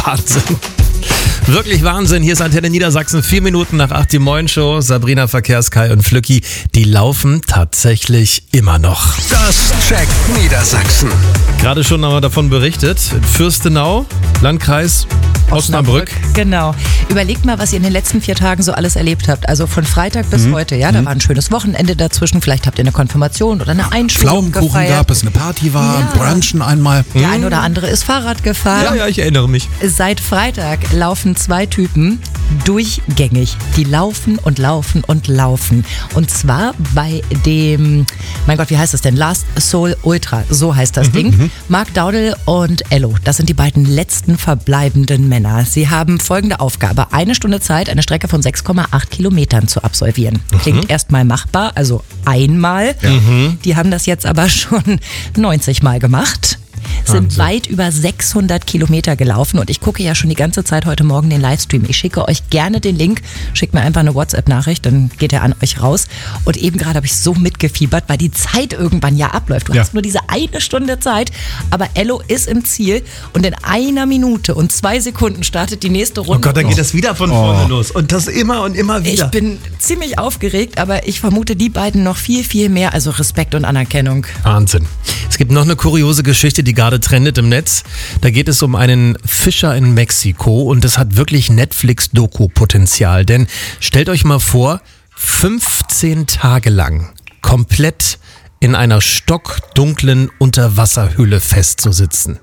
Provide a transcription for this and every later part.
Wahnsinn. Wirklich Wahnsinn. Hier ist Antenne Niedersachsen, 4 Minuten nach 8 die Morgenshow. Sabrina, Verkehrskai und Flücki, die laufen tatsächlich immer noch. Das checkt Niedersachsen. Gerade schon haben wir davon berichtet. Fürstenau, Landkreis Osnabrück. Genau. Überlegt mal, was ihr in den letzten 4 Tagen so alles erlebt habt. Also von Freitag bis heute, ja. Da war ein schönes Wochenende dazwischen. Vielleicht habt ihr eine Konfirmation oder eine Einschulung Pflaumenkuchen gefeiert. gab es, eine Party war, Ja. ein Brunchen einmal. Der ein oder andere ist Fahrrad gefahren. Ja, ich erinnere mich. Seit Freitag laufen 2 Typen durchgängig. Die laufen und laufen und laufen. Und zwar bei dem, mein Gott, wie heißt das denn? Last Soul Ultra, so heißt das Ding. Mark Daudel und Ello, das sind die beiden letzten verbleibenden Männer. Sie haben folgende Aufgabe: 1 Stunde Zeit, eine Strecke von 6,8 Kilometern zu absolvieren. Klingt erstmal machbar, also einmal. Die haben das jetzt aber schon 90 Mal gemacht. Sind weit über 600 Kilometer gelaufen und ich gucke ja schon die ganze Zeit heute Morgen den Livestream. Ich schicke euch gerne den Link, schickt mir einfach eine WhatsApp-Nachricht, dann geht er an euch raus. Und eben gerade habe ich so mitgefiebert, weil die Zeit irgendwann ja abläuft. Du hast nur diese 1 Stunde Zeit, aber Ello ist im Ziel und in 1 Minute und 2 Sekunden startet die nächste Runde. Oh Gott, dann geht das wieder von vorne los. Und das immer und immer wieder. Ich bin ziemlich aufgeregt, aber ich vermute die beiden noch viel, viel mehr. Also Respekt und Anerkennung. Wahnsinn. Es gibt noch eine kuriose Geschichte, die gerade trendet im Netz. Da geht es um einen Fischer in Mexiko und das hat wirklich Netflix-Doku-Potenzial. Denn stellt euch mal vor, 15 Tage lang komplett in einer stockdunklen Unterwasserhöhle festzusitzen.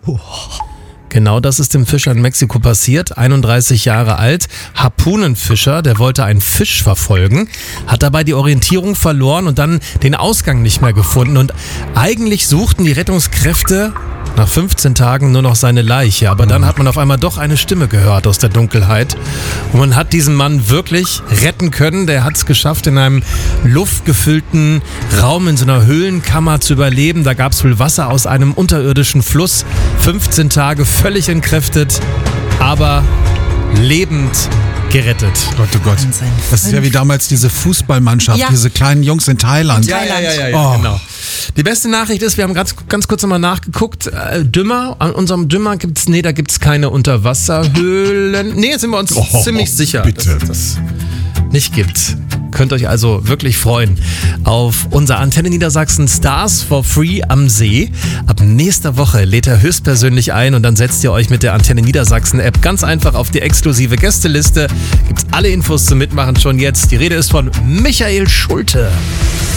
Genau das ist dem Fischer in Mexiko passiert, 31 Jahre alt, Harpunenfischer, der wollte einen Fisch verfolgen, hat dabei die Orientierung verloren und dann den Ausgang nicht mehr gefunden und eigentlich suchten die Rettungskräfte nach 15 Tagen nur noch seine Leiche, aber dann hat man auf einmal doch eine Stimme gehört aus der Dunkelheit und man hat diesen Mann wirklich retten können, der hat es geschafft, in einem luftgefüllten Raum in so einer Höhlenkammer zu überleben, da gab es wohl Wasser aus einem unterirdischen Fluss, 15 Tage völlig entkräftet, aber lebend gerettet. Gott, oh Gott. Wahnsinn. Das ist ja wie damals diese Fußballmannschaft, Ja. diese kleinen Jungs in Thailand. Ja. Genau. Die beste Nachricht ist, wir haben ganz kurz nochmal nachgeguckt, Dümmer, an unserem Dümmer gibt's keine Unterwasserhöhlen. Nee, sind wir uns ziemlich sicher, bitte. dass es das nicht gibt. Könnt euch also wirklich freuen auf unser Antenne Niedersachsen Stars for Free am See. Ab nächster Woche lädt er höchstpersönlich ein und dann setzt ihr euch mit der Antenne Niedersachsen App ganz einfach auf die exklusive Gästeliste. Gibt's alle Infos zum Mitmachen schon jetzt. Die Rede ist von Michael Schulte.